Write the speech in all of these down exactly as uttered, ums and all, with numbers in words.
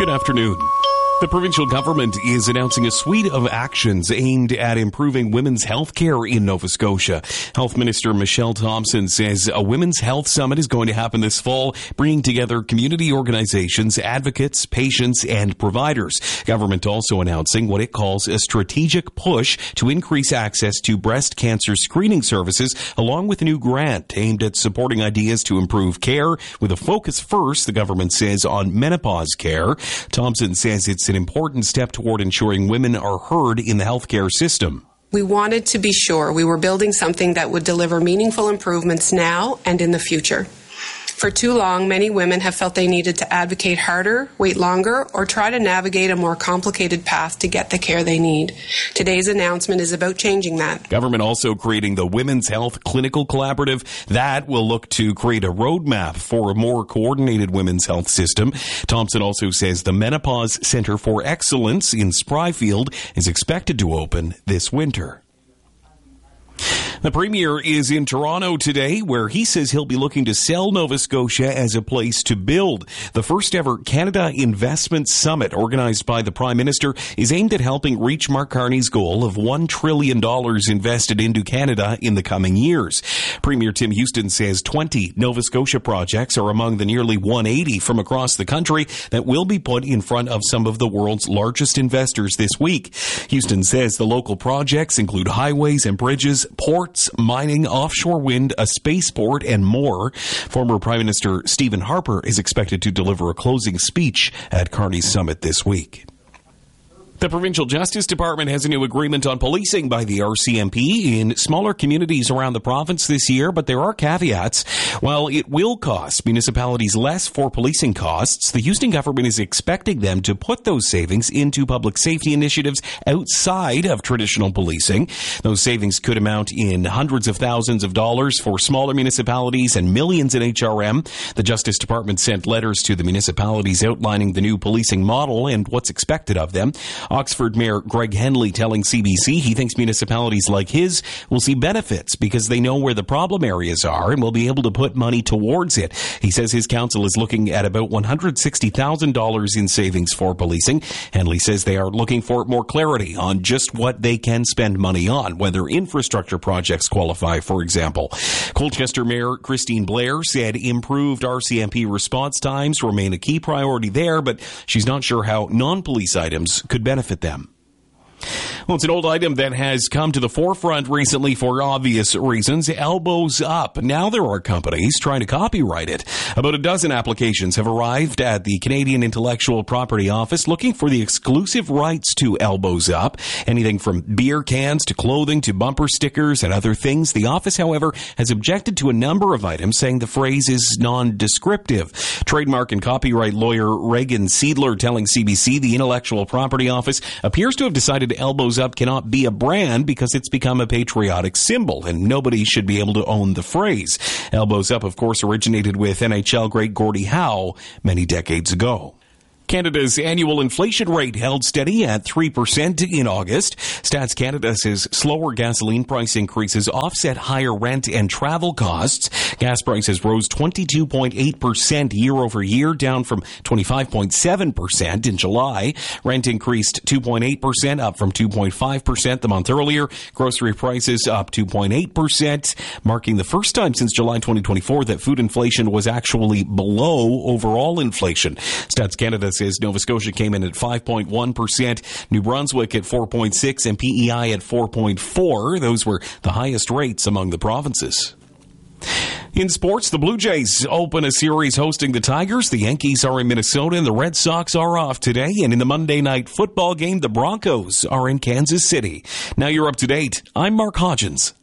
Good afternoon. The provincial government is announcing a suite of actions aimed at improving women's health care in Nova Scotia. Health Minister Michelle Thompson says a women's health summit is going to happen this fall, bringing together community organizations, advocates, patients, and providers. Government also announcing what it calls a strategic push to increase access to breast cancer screening services, along with a new grant aimed at supporting ideas to improve care, with a focus first, the government says, on menopause care. Thompson says it's an important step toward ensuring women are heard in the healthcare system. We wanted to be sure we were building something that would deliver meaningful improvements now and in the future. For too long, many women have felt they needed to advocate harder, wait longer, or try to navigate a more complicated path to get the care they need. Today's announcement is about changing that. Government also creating the Women's Health Clinical Collaborative. That will look to create a roadmap for a more coordinated women's health system. Thompson also says the Menopause Center for Excellence in Spryfield is expected to open this winter. The Premier is in Toronto today, where he says he'll be looking to sell Nova Scotia as a place to build. The first ever Canada Investment Summit, organized by the Prime Minister, is aimed at helping reach Mark Carney's goal of one trillion dollars invested into Canada in the coming years. Premier Tim Houston says twenty Nova Scotia projects are among the nearly one hundred eighty from across the country that will be put in front of some of the world's largest investors this week. Houston says the local projects include highways and bridges, ports, mining, offshore wind, a spaceport, and more. Former Prime Minister Stephen Harper is expected to deliver a closing speech at Carney's summit this week. The Provincial Justice Department has a new agreement on policing by the R C M P in smaller communities around the province this year, but there are caveats. While it will cost municipalities less for policing costs, the Houston government is expecting them to put those savings into public safety initiatives outside of traditional policing. Those savings could amount in hundreds of thousands of dollars for smaller municipalities and millions in H R M. The Justice Department sent letters to the municipalities outlining the new policing model and what's expected of them. Oxford Mayor Greg Henley telling C B C he thinks municipalities like his will see benefits because they know where the problem areas are and will be able to put money towards it. He says his council is looking at about one hundred sixty thousand dollars in savings for policing. Henley says they are looking for more clarity on just what they can spend money on, whether infrastructure projects qualify, for example. Colchester Mayor Christine Blair said improved R C M P response times remain a key priority there, but she's not sure how non-police items could benefit them. Well, it's an old item that has come to the forefront recently for obvious reasons. Elbows Up. Now there are companies trying to copyright it. About a dozen applications have arrived at the Canadian Intellectual Property Office looking for the exclusive rights to Elbows Up. Anything from beer cans to clothing to bumper stickers and other things. The office, however, has objected to a number of items, saying the phrase is non-descriptive. Trademark and copyright lawyer Reagan Seidler telling C B C the Intellectual Property Office appears to have decided Elbows Up cannot be a brand because it's become a patriotic symbol and nobody should be able to own the phrase. Elbows Up, of course, originated with N H L great Gordie Howe many decades ago. Canada's annual inflation rate held steady at three percent in August. Stats Canada says slower gasoline price increases offset higher rent and travel costs. Gas prices rose twenty-two point eight percent year over year, down from twenty-five point seven percent in July. Rent increased two point eight percent, up from two point five percent the month earlier. Grocery prices up two point eight percent, marking the first time since July twenty twenty-four that food inflation was actually below overall inflation. Stats Canada says Nova Scotia came in at five point one percent, New Brunswick at four point six, and P E I at four point four. Those were the highest rates among the provinces. In sports, the Blue Jays open a series hosting the Tigers. The Yankees are in Minnesota, and the Red Sox are off today. And in the Monday night football game, the Broncos are in Kansas City. Now you're up to date. I'm Mark Hodgins.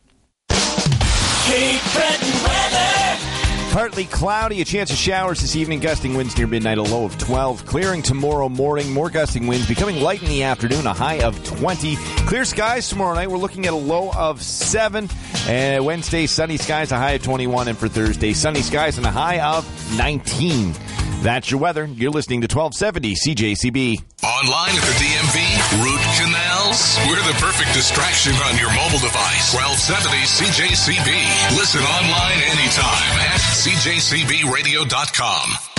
Cape Breton weather. Partly cloudy, a chance of showers this evening, gusting winds near midnight, a low of twelve. Clearing tomorrow morning, more gusting winds, becoming light in the afternoon, a high of twenty. Clear skies tomorrow night, we're looking at a low of seven. And Wednesday, sunny skies, a high of twenty-one. And for Thursday, sunny skies and a high of nineteen. That's your weather. You're listening to twelve seventy C J C B. Online at the D M V, root canals. We're the perfect distraction on your mobile device. twelve seventy C J C B. Listen online anytime at c j c b radio dot com.